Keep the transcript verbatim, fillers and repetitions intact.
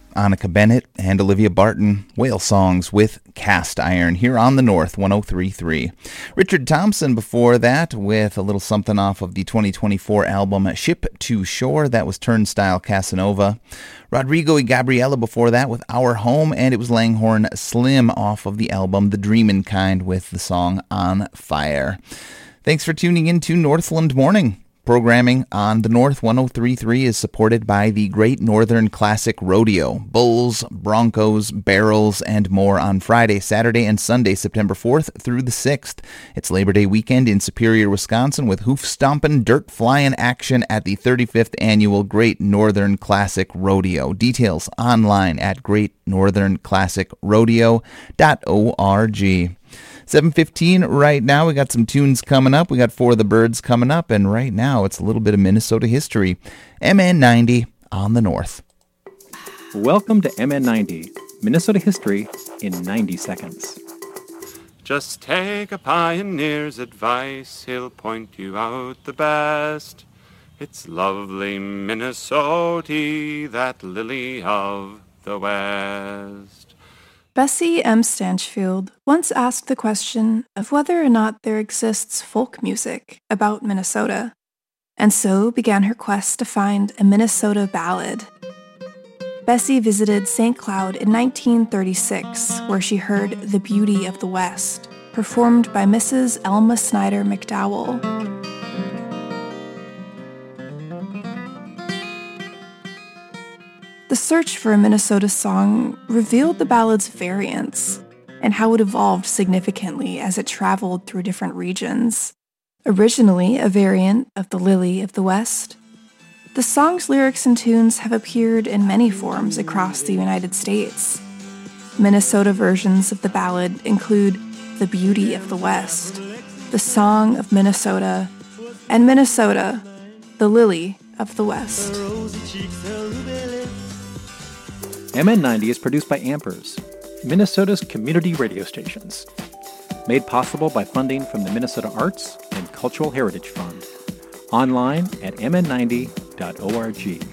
Annika Bennett and Olivia Barton, Whale Songs with Cast Iron here on the North one oh three point three. Richard Thompson before that with a little something off of the twenty twenty-four album Ship to Shore. That was Turnstile Casanova. Rodrigo y Gabriela before that with Our Home, and it was Langhorne Slim off of the album The Dreamin' Kind with the song On Fire. Thanks for tuning in to Northland Morning. Programming on the North one oh three point three is supported by the Great Northern Classic Rodeo. Bulls, Broncos, barrels, and more on Friday, Saturday, and Sunday, September fourth through the sixth. It's Labor Day weekend in Superior, Wisconsin, with hoof-stompin', dirt-flying action at the thirty-fifth Annual Great Northern Classic Rodeo. Details online at great northern classic rodeo dot org. seven fifteen right now. We got some tunes coming up. We got For the Birds coming up, and right now it's a little bit of Minnesota history. M N ninety on the North. Welcome to M N ninety, Minnesota history in ninety seconds. Just take a pioneer's advice, he'll point you out the best. It's lovely Minnesota, that lily of the West. Bessie M. Stanchfield once asked the question of whether or not there exists folk music about Minnesota, and so began her quest to find a Minnesota ballad. Bessie visited Saint Cloud in nineteen thirty-six, where she heard The Beauty of the West, performed by Missus Elma Snyder McDowell. The search for a Minnesota song revealed the ballad's variants and how it evolved significantly as it traveled through different regions. Originally a variant of The Lily of the West, the song's lyrics and tunes have appeared in many forms across the United States. Minnesota versions of the ballad include The Beauty of the West, The Song of Minnesota, and Minnesota, The Lily of the West. M N ninety is produced by Ampers, Minnesota's community radio stations. Made possible by funding from the Minnesota Arts and Cultural Heritage Fund. Online at m n ninety dot org.